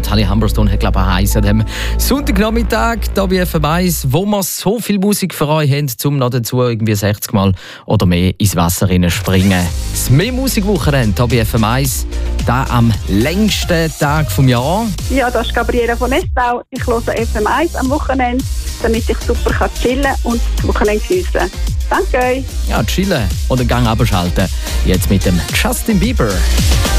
Tali Humberstone hat, glaube ich, heiß an dem Sonntagnachmittag hier bei FM 1, wo wir so viel Musik für euch haben, um noch dazu irgendwie 60 Mal oder mehr ins Wasser springen. Das «Mehr Musik-Wochenende» hier bei FM 1, da am längsten Tag des Jahres. Ja, das ist Gabriela von Nestau. Ich höre FM 1 am Wochenende, damit ich super chillen und das Wochenende geniessen kann. Danke euch. Ja, chillen oder Gang abschalten. Jetzt mit dem Justin Bieber.